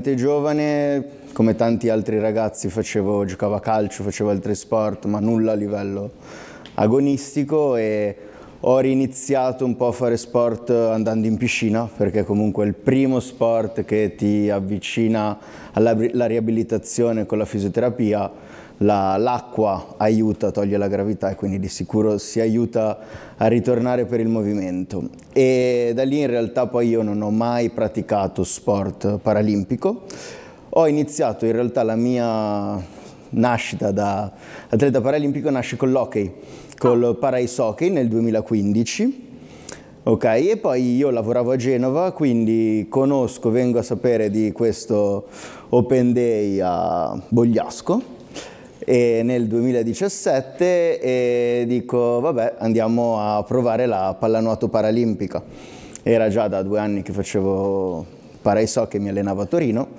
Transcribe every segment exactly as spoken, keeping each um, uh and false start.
relativamente giovane, come tanti altri ragazzi, facevo, giocavo a calcio, facevo altri sport, ma nulla a livello agonistico, e ho riniziato un po' a fare sport andando in piscina, perché comunque è il primo sport che ti avvicina alla alla riabilitazione con la fisioterapia. La, l'acqua aiuta, toglie la gravità, e quindi di sicuro si aiuta a ritornare per il movimento. E da lì in realtà poi io non ho mai praticato sport paralimpico. Ho iniziato in realtà la mia nascita da atleta paralimpico nasce con l'hockey, col para-ice hockey nel duemilaquindici. Ok, e poi io lavoravo a Genova, quindi conosco, vengo a sapere di questo Open Day a Bogliasco e nel duemiladiciassette, e dico vabbè, andiamo a provare la pallanuoto paralimpica. Era già da due anni che facevo para-ice hockey, mi allenavo a Torino,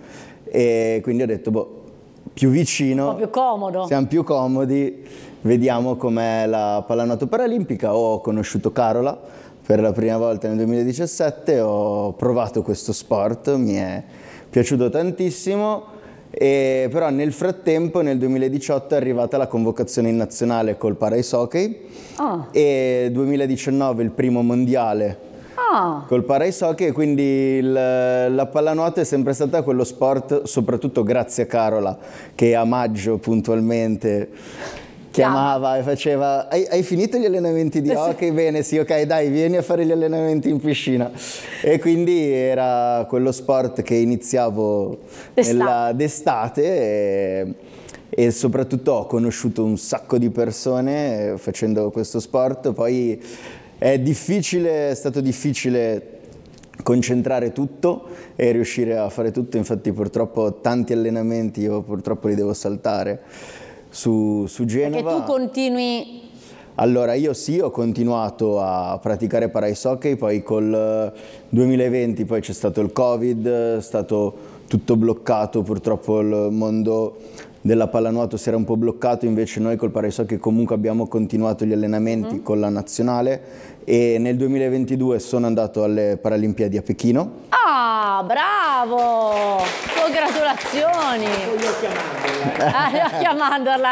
e quindi ho detto boh, più vicino, un po' più comodo, siamo più comodi, vediamo com'è la pallanuoto paralimpica. Ho conosciuto Carola per la prima volta nel duemiladiciassette, ho provato questo sport, mi è piaciuto tantissimo, e però nel frattempo nel duemiladiciotto è arrivata la convocazione in nazionale col para-ice hockey, ah. e duemiladiciannove il primo mondiale Ah. col para-ice hockey, quindi il, la pallanuoto è sempre stata quello sport, soprattutto grazie a Carola, che a maggio puntualmente chiamava e faceva hai, hai finito gli allenamenti di hockey? Bene, sì, ok, dai, vieni a fare gli allenamenti in piscina. E quindi era quello sport che iniziavo d'estate, nella, d'estate, e, e soprattutto ho conosciuto un sacco di persone facendo questo sport. Poi è difficile, è stato difficile concentrare tutto e riuscire a fare tutto, infatti purtroppo tanti allenamenti io purtroppo li devo saltare su, su Genova. Perché tu continui... Allora io sì, ho continuato a praticare para-ice hockey, poi col duemilaventi poi c'è stato il Covid, è stato tutto bloccato, purtroppo il mondo della pallanuoto si era un po' bloccato, invece noi col para-ice hockey comunque abbiamo continuato gli allenamenti mm. con la nazionale, e nel duemilaventidue sono andato alle Paralimpiadi a Pechino. Ah, bravo! Congratulazioni! Voglio chiamandola.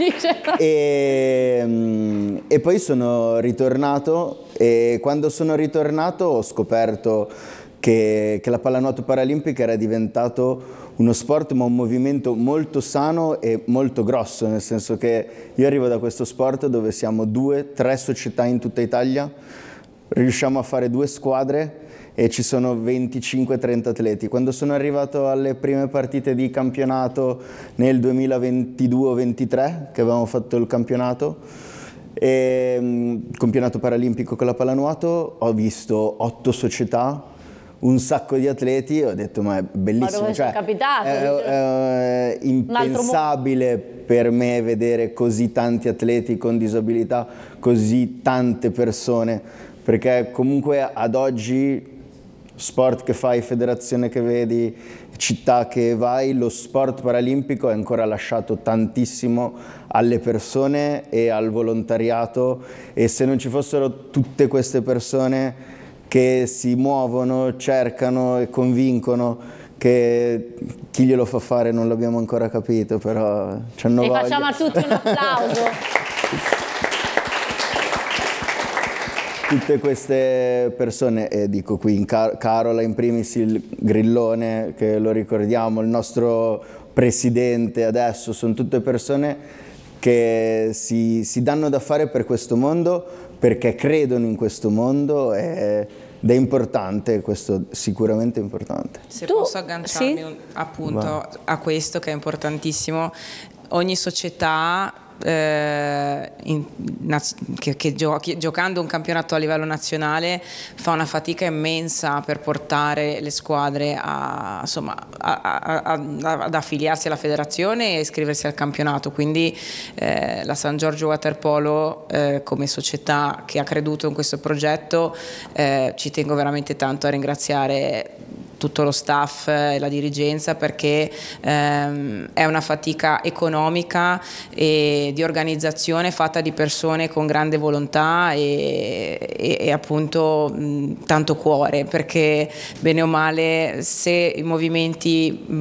e, e poi sono ritornato, e quando sono ritornato ho scoperto che, che la pallanuoto paralimpica era diventato uno sport ma un movimento molto sano e molto grosso, nel senso che io arrivo da questo sport dove siamo due, tre società in tutta Italia, riusciamo a fare due squadre e ci sono venticinque trenta atleti. Quando sono arrivato alle prime partite di campionato nel duemilaventidue ventitré, che avevamo fatto il campionato, e, um, campionato paralimpico con la pallanuoto, ho visto otto società, un sacco di atleti, e ho detto ma è bellissimo, ma dove cioè, sei capitato? È, è impensabile per me vedere così tanti atleti con disabilità, così tante persone, perché comunque ad oggi sport che fai, federazione che vedi, città che vai, lo sport paralimpico è ancora lasciato tantissimo alle persone e al volontariato, e se non ci fossero tutte queste persone che si muovono, cercano e convincono, che chi glielo fa fare non l'abbiamo ancora capito, però c'hanno voglia. E facciamo a tutti un applauso. Tutte queste persone, e dico qui in Car- Carola in primis, il Grillone, che lo ricordiamo, il nostro presidente adesso, sono tutte persone che si, si danno da fare per questo mondo, perché credono in questo mondo, e, ed è importante, questo sicuramente è importante. Se tu, posso agganciarmi sì? un, appunto Va. a questo che è importantissimo, ogni società eh, in, naz- che, che giochi, giocando un campionato a livello nazionale fa una fatica immensa per portare le squadre a, insomma, a, a, a, ad affiliarsi alla federazione e iscriversi al campionato, quindi eh, la San Giorgio Waterpolo eh, come società che ha creduto in questo progetto, eh, ci tengo veramente tanto a ringraziare tutto lo staff e la dirigenza, perché ehm, è una fatica economica e di organizzazione fatta di persone con grande volontà e, e, e appunto mh, tanto cuore, perché bene o male se i movimenti